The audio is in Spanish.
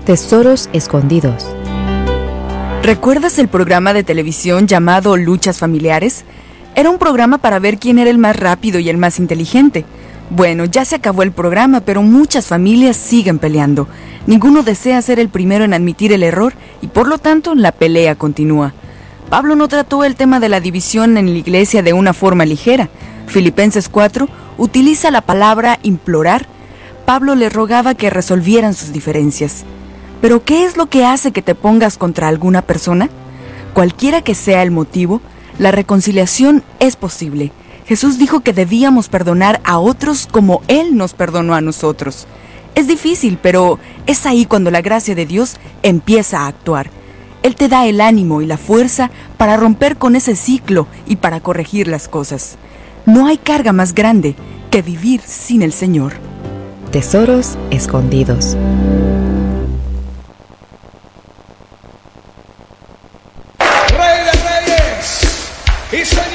Tesoros escondidos. ¿Recuerdas el programa de televisión llamado Luchas Familiares? Era un programa para ver quién era el más rápido y el más inteligente. Bueno, ya se acabó el programa, pero muchas familias siguen peleando. Ninguno desea ser el primero en admitir el error y por lo tanto la pelea continúa. Pablo no trató el tema de la división en la iglesia de una forma ligera. Filipenses 4 utiliza la palabra implorar. Pablo le rogaba que resolvieran sus diferencias. ¿Pero qué es lo que hace que te pongas contra alguna persona? Cualquiera que sea el motivo, la reconciliación es posible. Jesús dijo que debíamos perdonar a otros como Él nos perdonó a nosotros. Es difícil, pero es ahí cuando la gracia de Dios empieza a actuar. Él te da el ánimo y la fuerza para romper con ese ciclo y para corregir las cosas. No hay carga más grande que vivir sin el Señor. Tesoros escondidos. Rey de Reyes y Señor